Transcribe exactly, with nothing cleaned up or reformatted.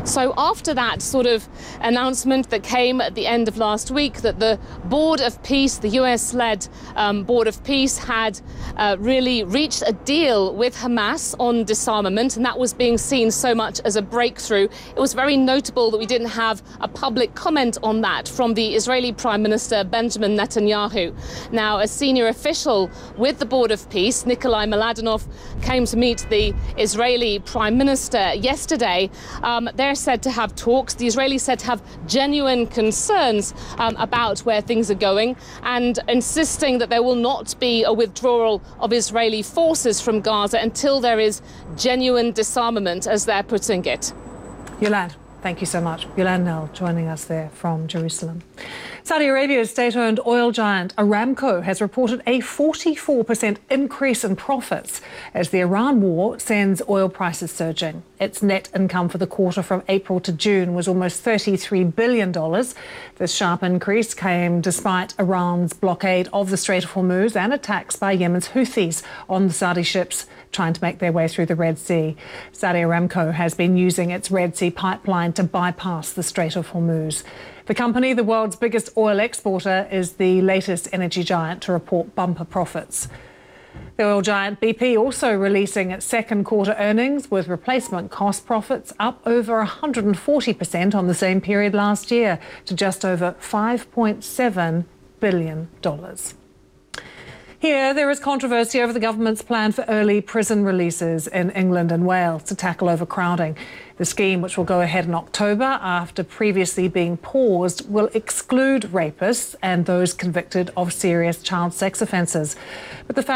So after that sort of announcement that came at the end of last week that the Board of Peace, the U S-led um, Board of Peace, had uh, really reached a deal with Hamas on disarmament, and that was being seen so much as a breakthrough, it was very notable that we didn't have a public comment on that from the Israeli Prime Minister Benjamin Netanyahu. Now, a senior official with the Board of Peace, Nikolai Mladenov, came to meet the Israeli Prime Minister yesterday. Um, they're said to have talks. The Israelis said to have genuine concerns um, about where things are going, and insisting that there will not be a withdrawal of Israeli forces from Gaza until there is genuine disarmament, as they're putting it. Yolande, thank you so much. Yolande Knell joining us there from Jerusalem. Saudi Arabia's state-owned oil giant Aramco has reported a forty-four percent increase in profits as the Iran war sends oil prices surging. Its net income for the quarter from April to June was almost thirty-three billion dollars. This sharp increase came despite Iran's blockade of the Strait of Hormuz and attacks by Yemen's Houthis on the Saudi ships trying to make their way through the Red Sea. Saudi Aramco has been using its Red Sea pipeline to bypass the Strait of Hormuz. The company, the world's biggest oil exporter, is the latest energy giant to report bumper profits. The oil giant B P also releasing its second quarter earnings, with replacement cost profits up over one hundred forty percent on the same period last year to just over five point seven billion dollars. Here, there is controversy over the government's plan for early prison releases in England and Wales to tackle overcrowding. The scheme, which will go ahead in October after previously being paused, will exclude rapists and those convicted of serious child sex offences. But the